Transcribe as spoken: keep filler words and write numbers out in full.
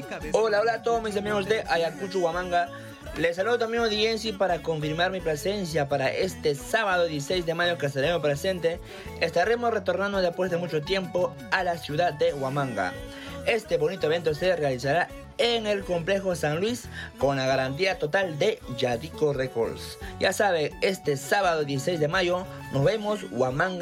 Hola, hola a todos mis amigos de Ayacucho, Huamanga. Les saludo también a audiencia para confirmar mi presencia para este sábado dieciséis de mayo que estaremos presentes. Estaremos retornando después de mucho tiempo a la ciudad de Huamanga. Este bonito evento se realizará en el complejo San Luis con la garantía total de Yadico Records. Ya sabe, este sábado dieciséis de mayo nos vemos Huamanga.